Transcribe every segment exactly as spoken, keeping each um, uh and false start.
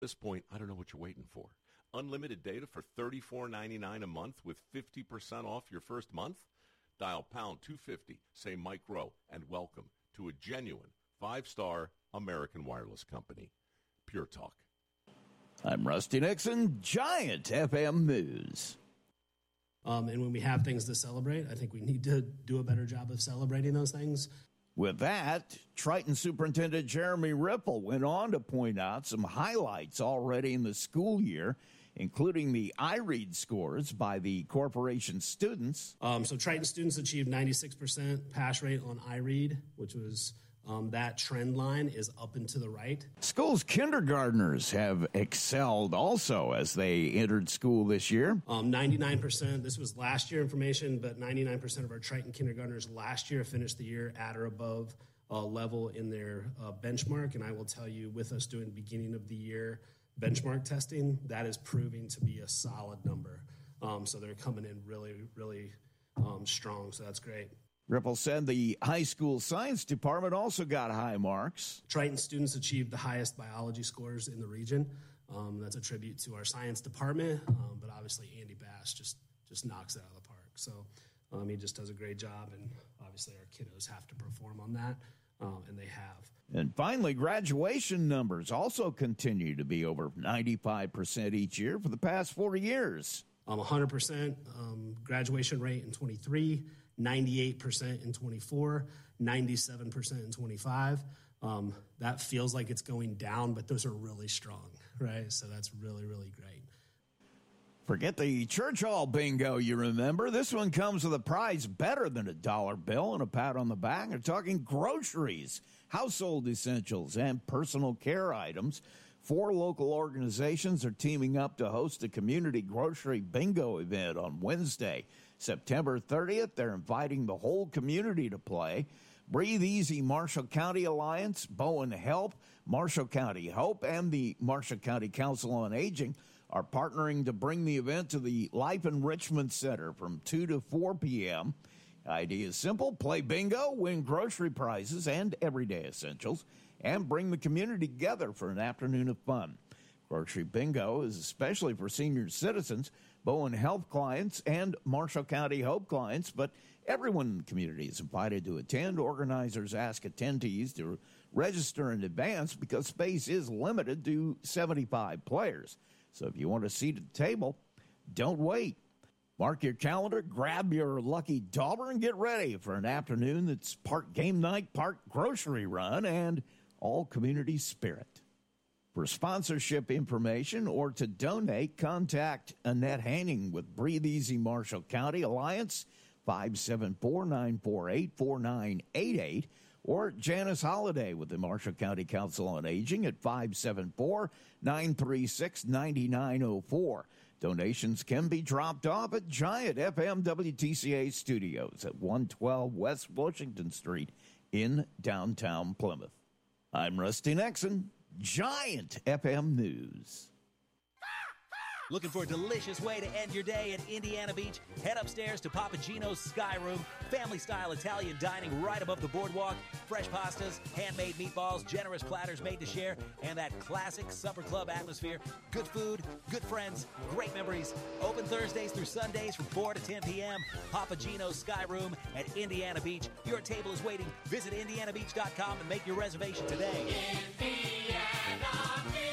At this point, I don't know what you're waiting for. Unlimited data for thirty-four ninety-nine a month with fifty percent off your first month? Dial pound two fifty, say Mike Rowe, and welcome to a genuine five-star American wireless company. Pure Talk. I'm Rusty Nixon, Giant F M News. Um, and when we have things to celebrate, I think we need to do a better job of celebrating those things. With that, Triton Superintendent Jeremy Ripple went on to point out some highlights already in the school year, including the iRead scores by the corporation students. Um, so Triton students achieved ninety-six percent pass rate on iRead, which was um, that trend line is up and to the right. School's kindergartners have excelled also as they entered school this year. Um, ninety-nine percent, this was last year information, but ninety-nine percent of our Triton kindergartners last year finished the year at or above uh, level in their uh, benchmark. And I will tell you, with us doing beginning of the year benchmark testing, that is proving to be a solid number. Um, so they're coming in really, really um, strong, so that's great. Ripple said the high school science department also got high marks. Triton students achieved the highest biology scores in the region. Um, that's a tribute to our science department, um, but obviously Andy Bass just, just knocks it out of the park. So um, he just does a great job, and obviously our kiddos have to perform on that, um, and they have. And finally, graduation numbers also continue to be over ninety-five percent each year for the past four years. Um, one hundred percent um, graduation rate in twenty-three, ninety-eight percent in twenty-four, ninety-seven percent in twenty-five. Um, that feels like it's going down, but those are really strong, right? So that's really, really great. Forget the church hall bingo, you remember. This one comes with a prize better than a dollar bill and a pat on the back. We're talking groceries, household essentials, and personal care items. Four local organizations are teaming up to host a community grocery bingo event on Wednesday, September thirtieth. They're inviting the whole community to play. Breathe Easy Marshall County Alliance, Bowen Help, Marshall County Hope, and the Marshall County Council on Aging are partnering to bring the event to the Life Enrichment Center from two to four p.m. The idea is simple: play bingo, win grocery prizes and everyday essentials, and bring the community together for an afternoon of fun. Grocery bingo is especially for senior citizens, Bowen Health clients, and Marshall County Hope clients, but everyone in the community is invited to attend. Organizers ask attendees to register in advance because space is limited to seventy-five players. So if you want a seat at the table, don't wait. Mark your calendar, grab your lucky dollar, and get ready for an afternoon that's part game night, part grocery run, and all community spirit. For sponsorship information or to donate, contact Annette Hanning with Breathe Easy Marshall County Alliance, five seven four, nine four eight, four nine eight eight, or Janice Holliday with the Marshall County Council on Aging at five seven four, nine three six, nine nine zero four. Donations can be dropped off at Giant F M W T C A Studios at one twelve West Washington Street in downtown Plymouth. I'm Rusty Nixon, Giant F M News. Looking for a delicious way to end your day at Indiana Beach? Head upstairs to Papa Gino's Sky Room. Family-style Italian dining right above the boardwalk. Fresh pastas, handmade meatballs, generous platters made to share, and that classic supper club atmosphere. Good food, good friends, great memories. Open Thursdays through Sundays from four to ten p.m. Papa Gino's Sky Room at Indiana Beach. Your table is waiting. Visit indiana beach dot com and make your reservation today. Indiana Beach.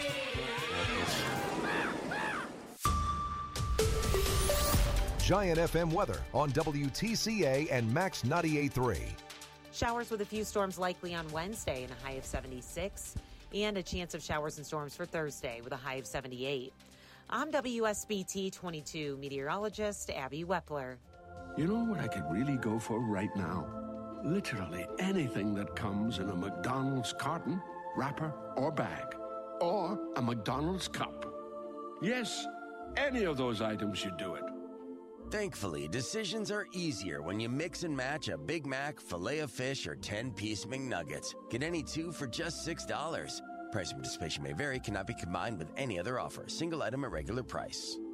Giant F M weather on W T C A and Max ninety-eight point three. Showers with a few storms likely on Wednesday and a high of seventy-six. And a chance of showers and storms for Thursday with a high of seventy-eight. I'm W S B T twenty-two meteorologist Abby Wepler. You know what I could really go for right now? Literally anything that comes in a McDonald's carton, wrapper, or bag. Or a McDonald's cup. Yes, any of those items should do it. Thankfully, decisions are easier when you mix and match a Big Mac, Filet-O-Fish, or ten-piece McNuggets. Get any two for just six dollars. Price and participation may vary, cannot be combined with any other offer. Single item at regular price.